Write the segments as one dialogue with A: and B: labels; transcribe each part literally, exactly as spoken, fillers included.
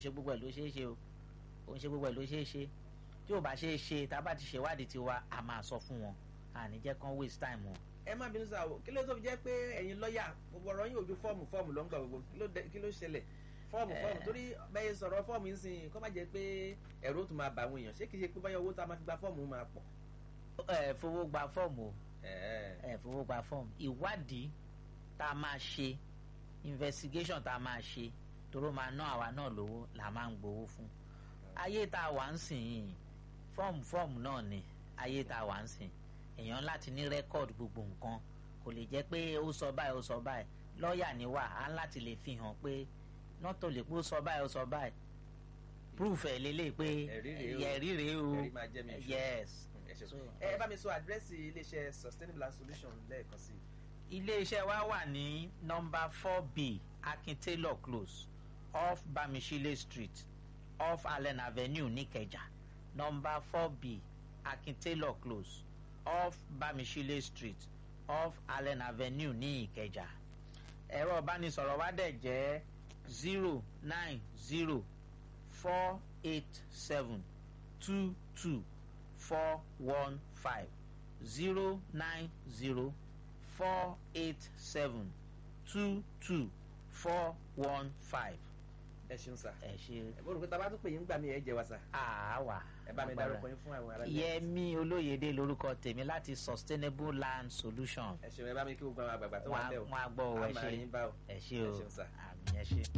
A: ṣe gbogbo ẹ̀ ló ṣeé ṣe o òun ṣe gbogbo ẹ̀ ló ṣeé ṣe tí ò bá ṣeé ṣe tá a bá ti ṣèwádìí tiwa a máa sọ fún wọn àní jẹ́ kán waste time wọn.
B: ẹ má bínú sáà o kí ló tó fi jẹ́ pé ẹ̀yin lọ́ọ̀yà gbogbo ọ̀rọ̀ yín ojú fọ́ọ̀mù fọ́ọ̀mù ló ń gbà gbogbo kí ló ṣẹlẹ̀ fọ́ọ̀mù fọ́ọ̀mù torí bẹ́ẹ̀ sọ̀rọ̀ fọ́ọ̀mù ń sìn kó má jẹ́ pé ẹ̀rọ tó máa bà àwọn èèyàn ṣé kìí ṣe pé báyọ̀ owó tá a máa fi gba fọ́ọ̀mù máa pọ̀.
A: ẹ fowó gba fọ́ọ̀mù o ẹ fowó gba fọ́ọ̀mù ìwádìí tá a máa ṣe investigation tá a máa ṣe toró máa ná àwa náà lówó là máa ń gbowó fún ayé tá a wà ń sìn yìí fọ́ọ̀mù fọ́ọ̀mù náà ni ayé tá a wà ń sìn èèyàn láti ní rẹ́kọ̀dù gbogbo nǹkan kò lè jẹ́ pé ó sọ báyìí ó sọ báyìí lọ́ọ̀yà ni wà á láti lè fi hàn pé nọ́tò lè pé ó sọ báyìí ó sọ báyìí proof ẹ̀ lélẹ̀ pé ẹ̀rí rèé o yes.
B: ẹ bá mi sọ àdírẹ́sì iléeṣẹ́ Sustainable Land Solution lẹ́ẹ̀kan sí i.
A: iléeṣẹ́ wa wà ní nọ́mbà four b Akin Taylor Close off Bamishile Street off Allen Avenue Nìkẹjà nọ́mbà four b Akin Taylor Close off Bamishile Street off Allen Avenue ní Ìkẹjà. ẹ̀rọ ìbánisọ̀rọ̀ wa dẹ̀ jẹ́ zero nine zero four eight seven two two four one five zero nine zero four eight seven two two four one five.
B: ẹ ṣeun sá.
A: ẹ ṣe.
B: ẹ bó rò pé tá a bá tún pè yín gbà mí ẹ jẹ wa sá.
A: àwa.
B: ẹ bá mi dárúkọ yín fún àwọn ará ilé.
A: Yẹmí Olóyèdè lórúkọ tèmi láti Sustainable Land Solution.
B: ẹ ṣeun ẹ bá mi kí gbogbo àwọn àgbààgbà tó wà ń bẹ̀ o.
A: wọn á gbọ́ ọ ẹ ṣe ẹ ṣe o àmì ẹ ṣe.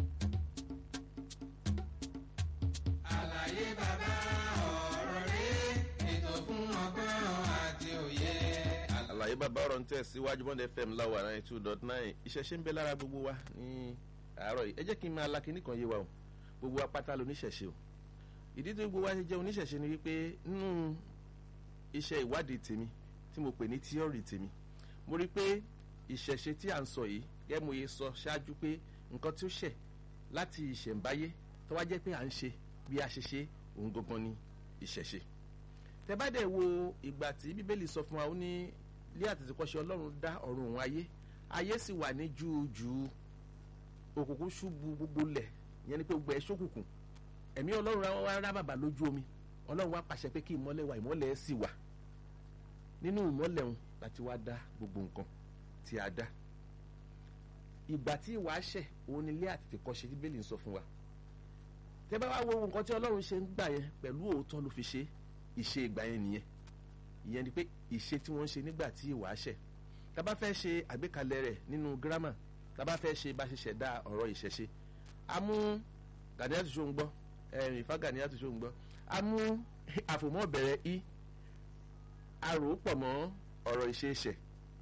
C: àlàyé bàbá ọ̀rọ̀ rẹ̀ ètò fún ọgbọ́n àti òye.
D: àlàyé bàbá ọ̀rọ̀ ń tẹ̀ síwájú Bond F M láwà ninety two dot nine ìṣẹ̀ṣe ń bẹ lára gbogbo wa ní àárọ̀ yìí ẹ jẹ́ kí n máa la kinní kan yé wa o gbogbo wa pátá lóníṣẹ̀ṣe o ìdí tó gbogbo wa ṣe jẹ́ oníṣẹ̀ṣe ni wípé nínú iṣẹ́ ìwádìí tèmi tí mo pè ní tíọ́rì tèmi mo rí pé ìṣẹ̀ṣe tí à ń sọ yìí gẹ́gẹ́ mo yẹ sọ ṣáájú pé nǹkan tí ó ṣẹ̀ láti ìṣẹ̀ǹbáyé tó wá jẹ́ pé à ń ṣe bí a ṣe ṣe òun gangan ni ìṣẹ̀ṣe. tẹ́ bá dẹ̀ wo ìgbà tí bíbélì sọ fún wa ó ní ilé àtètèkọ́ṣe Ọlọ́run dá ọ̀run òun ayé ayé sì wà ní júùjù òkùnkùn ṣubú gbogbo lẹ̀ ìyẹn ni pé gbogbo ẹ̀ ṣókùnkùn ẹ̀mí Ọlọ́run wá rá bàbà lójú omi Ọlọ́run wá pàṣẹ pé kí ìmọ́lẹ̀ wà ìmọ́lẹ̀ sì wà nínú ìmọ́lẹ̀ òun láti wá dá gbogbo nǹkan tí a dá ìgbà tí ìwà ṣẹ̀ òun ni ilé àtètèkọ́ṣe bíbélì ń sọ fún wa tẹ́ bá wá wo nǹkan tí Ọlọ́run ṣe ń gbà yẹn pẹ̀lú òótọ́ ló fi ṣe ìṣe ìgbà yẹn nìyẹn ìyẹn ni pé ìṣe tí wọ́n ń ṣe nígbà tí ìwà ṣẹ̀ tá bá fẹ́ ṣe àgbékalẹ̀ rẹ̀ nínú gírámà tá bá fẹ́ ṣe bá ṣe ṣẹ̀dá ọ̀rọ̀ ìṣẹ̀ṣe a mú Gàníyàtú Ṣóńgbọ́ ẹ̀rìn Ìfá Gàníyàtú Ṣóńgbọ́ a mú àfòmọ́ bẹ̀rẹ̀ i a rò ó pọ̀ mọ́ ọ̀rọ̀ ìṣeṣẹ̀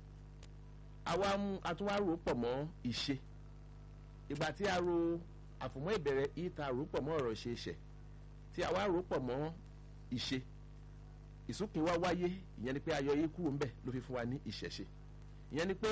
D: àwa mú a tún wá rò ó pọ̀ mọ́ ìṣe ìgbà tí a ro àfòmọ́ ìbẹ̀rẹ̀ i ta rò ó pọ̀ mọ́ ọ̀rọ̀ ìṣeṣẹ̀ tí a wá rò ó pọ̀ mọ́ ìṣe ìsúnkìn wá wáyé ìyẹn ni pé ayọ̀ yìí kúrò ńbẹ̀ ló fi fún wa ní ìṣẹ̀ṣe ìyẹn ni pé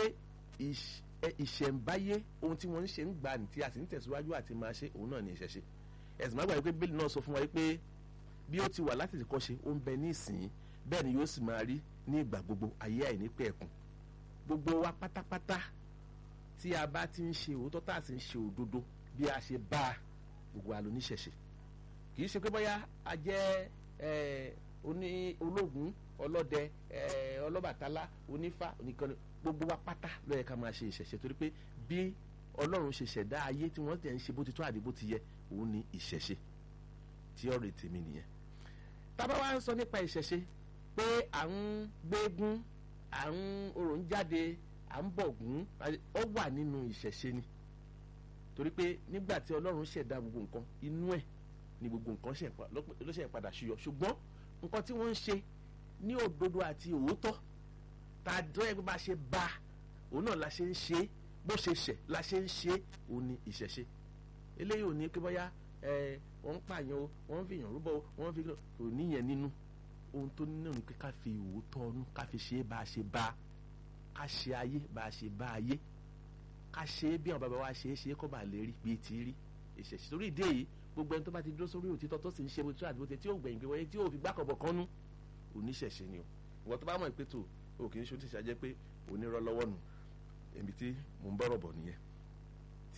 D: ìṣẹ̀ǹbáyé ohun tí wọ́n ń ṣe ń gbà ní tí a sì ń tẹ̀síwájú àti máa ṣe òun náà ní ìṣẹ̀ṣe ẹ̀sìn má gbàgbé pé bíbélì náà sọ fún wa pé bí ó ti wà láti kọ́ ṣe ó ń bẹ ní ìsìn bẹ́ẹ̀ ni yóò sì máa rí ní ìgbà gbogbo ayé àìnípẹ̀kun gbogbo wa pátápátá tí a bá ti ń ṣe òótọ́ tá a sì ń ṣe òdodo bí a ṣe bá gbogbo wa ló ní ìṣẹ̀ṣe kì í ṣe pé bóyá a jẹ́ oní ológun ọlọ́dẹ ọlọ́bàtálá onífá oníkan gbogbo wa pátá ló yẹ ká máa ṣe ìṣẹ̀ṣe torí pé bí Ọlọ́run ṣe ṣẹ̀dá ayé tí wọ́n tẹ̀ ń ṣe bó ti tó àdé bó ti yẹ òun ni ìṣẹ̀ṣe tí ọ̀rẹ́ tèmi nìyẹn. tábà wá ń sọ nípa ìṣẹ̀ṣe pé à ń gbégún à ń orò ń jáde à ń bọ̀gún ó wà nínú ìṣẹ̀ṣe ni torí pé nígbà tí Ọlọ́run ṣẹ̀dá gbogbo nǹkan inú ẹ̀ ni gbogbo nǹkan ló ṣe padà ṣúyọ ṣùgbọ́n nǹkan tí wọ́n ń ṣe ní òdodo àti òótọ́ tá a dọ́ ẹgbẹ́ bá ṣe bá òun náà la ṣe ń ṣe bó ṣe ṣẹ̀ la ṣe ń ṣe òun ni ìṣẹ̀ṣe eléyìí ò ní pé bóyá ẹ wọ́n ń pààyàn o wọ́n ń fi yàn rúbọ o wọ́n ń fi kò níyẹn nínú ohun tó nínú ni pé ká fi òótọ́ ọnú ká fi ṣe é bá a ṣe bá ká ṣe ayé bá a ṣe bá ayé ká ṣe é bí àwọn bàbá wa ṣe é ṣe é kó bá lè rí bí ti rí ìṣẹ̀ṣe torí ìdí èyí gbogbo ẹni tó bá ti dúró sórí òtítọ́ tó sì ń ṣe bó tí àdúgbò tí ó gbẹ̀yìn pé wọ́n tí ó fi gbákọ̀bọ̀ kan nú oníṣẹ̀ṣe ni o ìwọ tó bá mọ̀ pé tó o kì í ṣe oníṣẹ̀ṣe jẹ́ pé onírọ́ lọ́wọ́ nù èmi tí mò ń bọ̀rọ̀ bọ̀ nìyẹn tí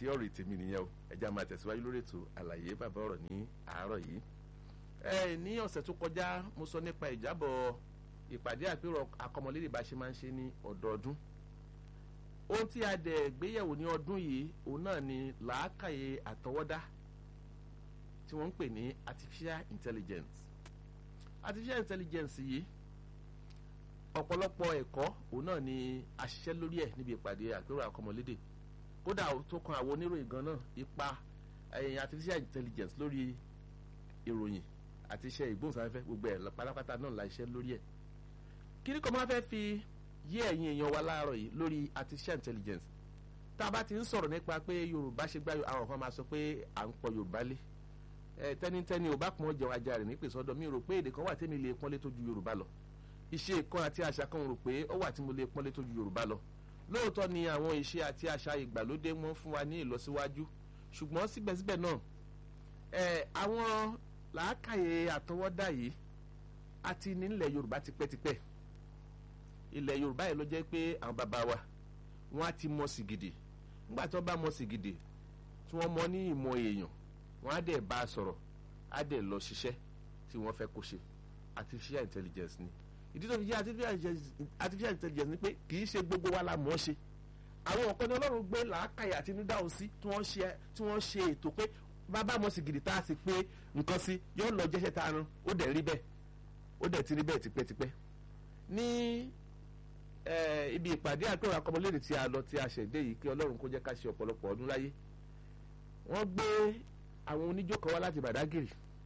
D: tí ọ̀rọ̀ tèmi nìyẹn o ẹja máa tẹ̀síwájú lórí ètò àlàyé bàbá ọ̀rọ̀ ní àárọ̀ yìí. ẹ ní ọ̀sẹ̀ tó kọjá mo sọ nípa ìjábọ̀ ìpàdé àpérò akọmọlédè bá ṣe máa ń ṣe ní ọdọọdún. ohun tí a dẹ̀ gbéyẹ̀wò ní ọdún yìí òun náà ni làákàyè àtọwọ́dá tí wọ́n ń pè ní artificial intelligence. artificial intelligence yìí ọ̀pọ̀lọpọ̀ ẹ̀kọ́ òun náà ni a ṣiṣẹ́ lórí ẹ̀ níbi ìpàdé àpérò akọmọlédè kódà tó kan àwọn oníròyìn gan náà ipa artificial intelligence lórí ìròyìn àti iṣẹ́ ìgbóhùnsáfẹ́fẹ́ gbogbo ẹ̀ pátápátá náà la iṣẹ́ lórí ẹ̀. kí ni kò máa fẹ́ fi yé ẹ̀yin èèyàn wa láàárọ̀ yìí lórí artificial intelligence tá a bá ti ń sọ̀rọ̀ nípa pé yorùbá ṣe gbá àwọn kan máa sọ pé à ń pọ yorùbá lé ẹ tẹ́nitẹ́ni ò bá pọn jẹun ajá rẹ̀ nípè sọ́dọ̀ mi rò pé èdè kan wà tẹ́mi lè pọ́nlé tó ju yorùbá lọ iṣẹ́ kan àti àṣà kan rò pé ó wà tí mo lè pọ́nlé tó ju yorùbá lọ lóòótọ́ ni àwọn ìṣe àti àṣà ìgbàlódé wọ́n fún wa ní ìlọsíwájú ṣùgbọ́n síbẹ̀síbẹ̀ náà ẹ̀ àwọn làákàyè àtọwọ́dá yìí àti nílẹ̀ yorùbá tipẹ́tipẹ́ ilẹ̀ yorùbá yìí ló jẹ́ pé àwọn bàbá wa wọ́n á ti mọ̀ sìgìdì nígbà tí wọ́n bá mọ̀ sìgìdì tí wọ́n mọ̀ ní ìmọ̀ èèyàn wọ́n á dẹ̀ bá a sọ̀rọ̀ á dẹ̀ lọ ṣiṣẹ́ tí wọ́n fẹ́ kó ṣe artificial intelligence ni ìdí tó fi jẹ́ artificial intelligence ni pé kì í ṣe gbogbo wa la mọ̀ ọ́ ṣe àwọn ọ̀kan ní ọlọ́run gbé làákàyè àtinúdá òun sí tí wọ́n ṣe tí wọ́n ṣe ètò pé bàbá mọ̀ sí gidi tá a sì pé nǹkan sí yóò lọ jẹ́ṣẹ́ tá a rán ó dẹ̀ rí bẹ́ẹ̀ ó dẹ̀ ti rí bẹ́ẹ̀ tipẹ́tipẹ́ ní ibi ìpàdé àpérò akọmọlédè tí a lọ tí a ṣẹ̀dé yìí kí ọlọ́run kó jẹ́ ká ṣe ọ̀pọ̀lọpọ̀ ọdún láyé wọ́n gbé àwọn oníjó kan wá láti Bàdágìrì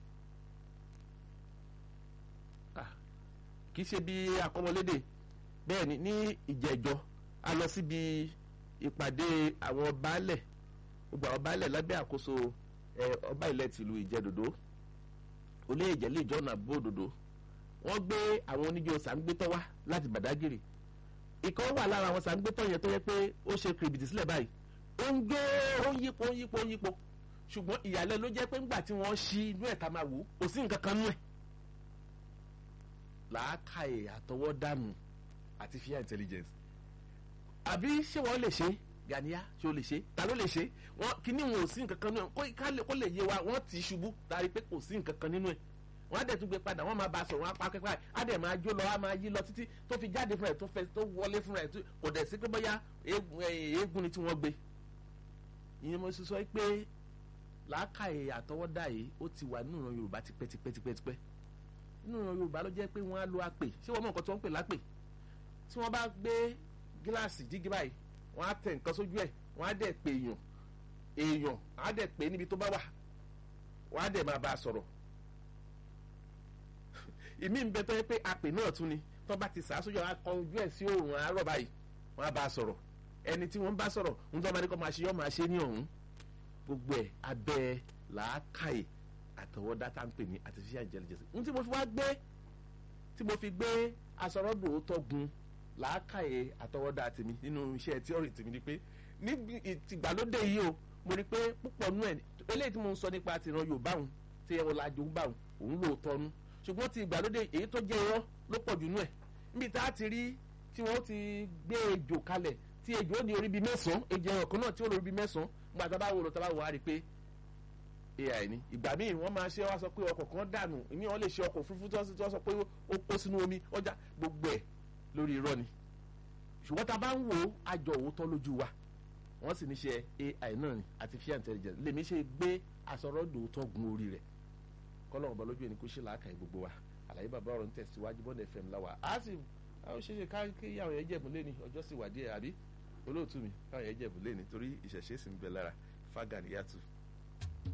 D: kì í ṣe bí akọmọlédè bẹ́ẹ̀ ni ní ìjẹ́jọ́ a lọ síbi ìpàdé àwọn baálẹ̀ gbogbo àwọn baálẹ̀ lábẹ́ àkóso ọba ilẹ̀ tìlú Ìjẹ̀dòdó olóyè ìjẹ̀lẹ̀ ìjọ́nà àbódòdó wọ́n gbé àwọn oníjó sàǹgbétọ́ wá láti Bàdágìrì ìkan wà lára àwọn sàǹgbétọ́ yẹn tó yẹ pé ó ṣe kìrìbìtì sílẹ̀ báyìí ó ń gbé ó ń yípo ó ń yípo ó ń yípo ṣùgbọ́n ìyàlẹ́ ló jẹ́ pé ńgbà tí wọ́n ṣí inú ẹ̀ tá máa wò ó sí nǹkan kan nú ẹ̀ làákàyè àtọwọ́dánù artificial intelligence àbí ṣé wọ́n lè ṣe Gàníyà ṣé o lè ṣe ta ló lè ṣe wọn kíní wọn ò sí nǹkan kan nínú ẹ kó lè yé wa wọ́n ti ṣubú tari pé kò sí nǹkan kan nínú ẹ wọ́n á dẹ̀ tún gbé padà wọ́n máa bá a sọ̀rọ̀ wọ́n á pa kẹ́kẹ́ á dẹ̀ máa jó lọ á máa yí lọ títí tó fi jáde fúnra ẹ̀ tó fẹ́ tó wọlé fúnra ẹ̀ kò dẹ̀ sí pé bóyá eégún ni tí wọ́n gbé ìyẹn mo sọ pé làákàyè àtọwọ́dá yìí ó ti wà nínú ìran Yorùbá tipẹ́tipẹ́tipẹ́ nínú ìran Yorùbá ló jẹ́ pé wọ́n á lo apè ṣé wọ́n mọ̀ nǹkan tí wọ́n ń pè lápè tí wọ́n bá gbé gíláàsì dígí báyìí wọ́n á tẹ nǹkan sójú ẹ̀ wọ́n á dẹ̀ pè èèyàn èèyàn á dẹ̀ pè níbi tó bá wà wọ́n á dẹ̀ máa bá a sọ̀rọ̀ ìmí ń bẹ tó yẹ pé apè náà tún ni tó bá ti sàá sójú àwọn akọ ojú ẹ̀ sí òòrùn àárọ̀ báyìí wọ́n á bá a sọ̀rọ̀ ẹni tí wọ́n bá sọ̀rọ̀ ń tọ́ bá ní kó máa ṣe yọ́ máa ṣe ní ọ̀hún gbogbo ẹ̀ abẹ́ làákàyè àtọwọ́dá tá à ń pè ní artificial intelligence ń tí mo fi wá gbé tí mo fi gbé asọ̀rọ̀dò òótọ́ gun làákàyè àtọwọ́dá tèmi nínú iṣẹ́ tíọ́rì tèmi ni pé ní ìgbàlódé yìí o mo rí pé púpọ̀ nú ẹ̀ eléyìí tí mo ń sọ nípa ti ìran Yorùbá òun tí ẹwọ lajú ń bá òun òun lóòótọ́ nú ṣùgbọ́n ti ìgbàlódé èyí tó jẹ́ irọ́ ló pọ̀ jù nú ẹ̀ níbi tá a ti rí tí wọ́n ti gbé ejò kalẹ̀ tí ejò ó ní orí bíi mẹ́sàn-án ejò ẹ̀rọ kan náà tí ó lórí bíi mẹ́sàn-án nígbà tá a bá wò lọ tá a bá wò á rí pé A I ni ìgbà míì wọ́n máa ṣe wá sọ pé ọkọ̀ kan dànù ìmí wọn lè ṣe ọkọ̀ òfurufú tí wọ́n sọ pé ó kó sínú omi ọjà gbogbo ẹ̀ lórí irọ́ ni ṣùgbọ́n tá a bá ń wo àjọ òótọ́ lójú wa wọ́n sì ní ṣe A I náà ni artificial intelligence lèmi ṣe gbé àsọ̀rọ̀dò òótọ́ gun orí rẹ̀ kọ́lọ́run ọba lójú ẹni kó ṣe làákàyè gbogbo wa àlàyé bàbá ọ̀rọ̀ ń tẹ̀síwájú Bond F M láwa á sì àwọn ṣeéṣe káàkiri àwọn yẹn jẹ̀bù lẹ́ni ọjọ́ sì wà díẹ̀ àbí olóòtú mi káwọn yẹn jẹ̀bù lẹ́ni torí ìṣẹ̀ṣe sì ń bẹ lára Fágàníyàtù